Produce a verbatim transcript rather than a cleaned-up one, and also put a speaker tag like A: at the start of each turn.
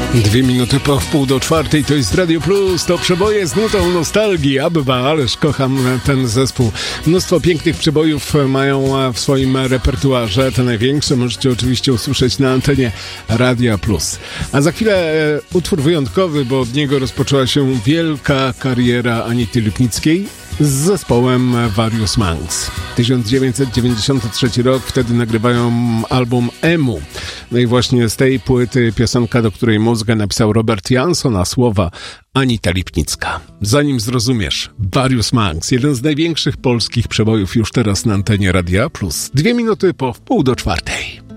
A: Dwie minuty po wpół do czwartej, to jest Radio Plus, to przeboje z nutą nostalgii. Abba, ależ kocham ten zespół. Mnóstwo pięknych przebojów mają w swoim repertuarze. Te największe możecie oczywiście usłyszeć na antenie Radia Plus. A za chwilę e, utwór wyjątkowy, bo od niego rozpoczęła się wielka kariera Anity Lipnickiej z zespołem Various Monks. tysiąc dziewięćset dziewięćdziesiąty trzeci rok, wtedy nagrywają album Emu. No i właśnie z tej płyty piosenka, do której muzykę napisał Robert Jansson, a słowa Anita Lipnicka. Zanim zrozumiesz, Various Monks, jeden z największych polskich przebojów już teraz na antenie Radia Plus. Dwie minuty po wpół do czwartej.